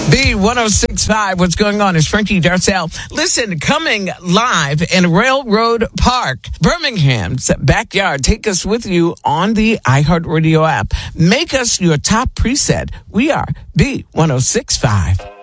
B1065, what's going on? It's Frankie Darcell. Listen, coming live in Railroad Park, Birmingham's backyard. Take us with you on the iHeartRadio app. Make us your top preset. We are B1065.